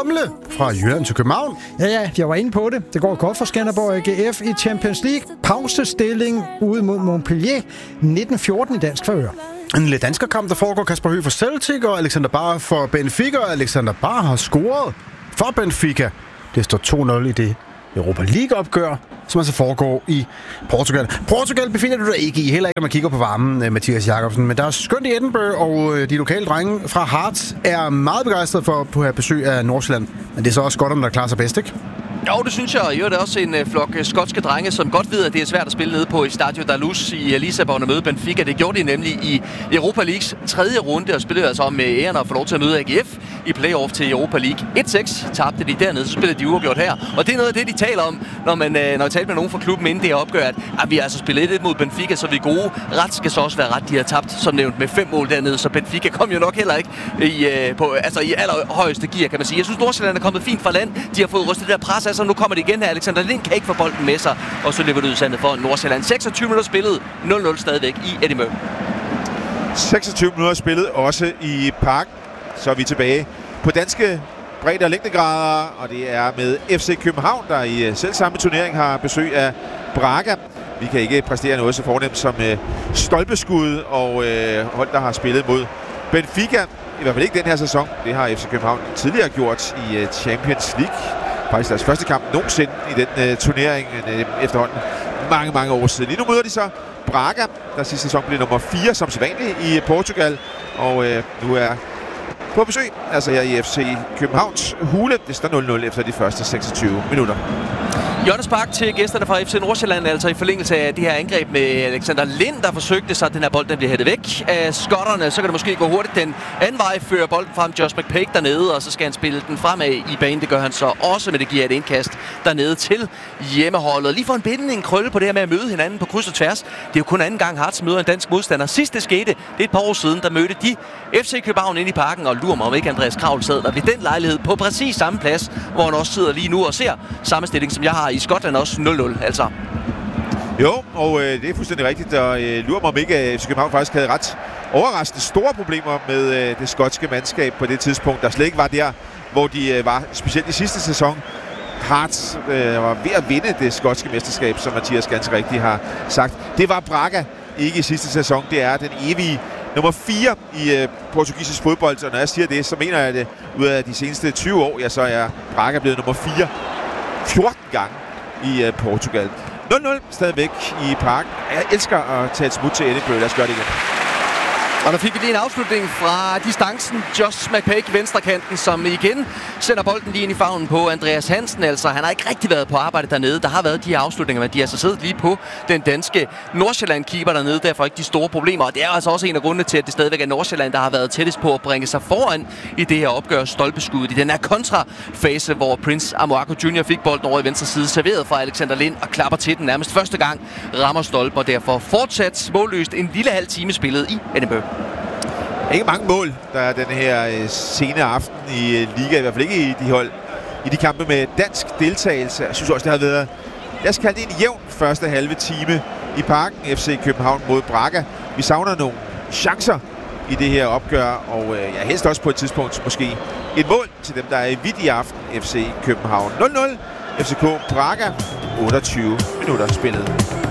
Bomle fra Jylland til København. Ja, jeg var inde på det. Det går godt for Skanderborg AGF i Champions League. Pausestilling ude mod Montpellier. 1914 i dansk favør. En lille danskerkamp, der foregår. Kasper Høgh for Celtic og Alexander Bahr for Benfica. Alexander Bahr har scoret for Benfica. Det står 2-0 i det Europa League-opgør, som altså foregår i Portugal. Portugal befinder du dig ikke i, heller ikke når man kigger på varmen, Mathias Jakobsen. Men der er skønt i Edinburgh, og de lokale drenge fra Hearts er meget begejstrede for at have besøg af Nordsjælland. Men det er så også godt, om der klarer sig bedst, ikke? Jo, det synes jeg. Jo, det er også en flok skotske drenge, som godt ved, at det er svært at spille nede på Estadio da Luz i Lissabon og møde Benfica. Det gjorde de nemlig i Europa Leagues tredje runde, og spillede altså med æren at få lov til at møde AGF i playoff til Europa League. 1-6 tabte de dernede, så spillede de uafgjort her. Og det er noget af det, de taler om, når jeg taler med nogen fra klubben inden det her opgør, at vi har altså spillet 1-1 mod Benfica, så vi er gode. Ret skal så også være ret. De har tabt, som nævnt, med 5 mål dernede, så Benfica kom jo nok heller ikke i allerhøjeste gear, kan man sige. Jeg synes, Nordsjælland er kommet fint fra land. De har fået rystet det der pres af sig, nu kommer det igen her. Alexander Lind kan ikke få bolden med sig, og så løber det ud sandet for Nordsjælland. 26 minutter spillet, 0-0 stadigvæk i Edinburgh. 26 minutter spillet også i Park. Så er vi tilbage på danske bredde- og længdegrader, og det er med FC København, der i selv samme turnering har besøg af Braga. Vi kan ikke præstere noget så fornemt som stolpeskud og hold, der har spillet mod Benfica. I hvert fald ikke den her sæson. Det har FC København tidligere gjort i Champions League. Faktisk deres første kamp nogensinde i den turnering efterhånden mange år siden. Lige nu møder de så Braga, der sidste sæson blev nummer 4 som sædvanligt i Portugal. Og nu er på besøg, altså her i FC Københavns hule. Det står 0-0 efter de første 26 minutter. Hjørnespark til gæsterne fra FC Nordsjælland, altså i forlængelse af det her angreb med Alexander Lind, der forsøgte sig, at den her bold den bliver hættet væk af skotterne. Så kan det måske gå hurtigt den anden vej, fører bolden frem Josh McPake dernede, og så skal han spille den fremad i banen. Det gør han så også, men det giver et indkast dernede til hjemmeholdet. Lige for en binding krølle på det her med at møde hinanden på kryds og tværs. Det er jo kun anden gang Hearts møder en dansk modstander. Sidst det skete, det er et par år siden, der mødte de FC København ind i parken, og lurer mig om ikke Andreas Kravl sad der ved den lejlighed på præcis samme plads, hvor han også sidder lige nu og ser samme stilling, som jeg har i Skotland, også 0-0, altså. Jo, og det er fuldstændig rigtigt, og lurer mig om ikke, FC København faktisk havde ret overraskende store problemer med det skotske mandskab på det tidspunkt, der slet ikke var der, hvor de var, specielt i sidste sæson. Hearts var ved at vinde det skotske mesterskab, som Mathias ganske rigtigt har sagt. Det var Braga ikke i sidste sæson, det er den evige nummer 4 i portugisisk fodbold, og når jeg siger det, så mener jeg det ud af de seneste 20 år, ja, så er Braga blevet nummer 4 14 gange i Portugal. 0-0 stadigvæk i Parken. Jeg elsker at tage et smut til Edinburgh. Lad os gøre det igen. Og der fik vi lige en afslutning fra distancen. Josh McPake, venstrekanten, som igen sender bolden lige ind i favnen på Andreas Hansen. Altså, han har ikke rigtig været på arbejde dernede. Der har været de her afslutninger, men de har altså siddet lige på den danske Nordsjælland-keeper dernede. Derfor ikke de store problemer. Og det er altså også en af grundene til, at det stadigvæk er Nordsjælland, der har været tættest på at bringe sig foran i det her opgør stolpeskuddet. I den her kontrafase, hvor Prince Amoako Jr. fik bolden over i venstre side, serveret fra Alexander Lind og klapper til den nærmest første gang. Rammer stolper, og derfor fortsat målløst en lille halv time spillet i Edinburgh. Ikke mange mål, der er den her sene aften i liga, i hvert fald ikke i de kampe med dansk deltagelse. Jeg synes også, det har været, jeg skal kalde det en jævn første halve time i Parken. FC København mod Braga. Vi savner nogle chancer i det her opgør, og jeg helst også på et tidspunkt måske et mål til dem, der er i vidt i aften. FC København 0-0, FCK Braga 28 minutter spillet.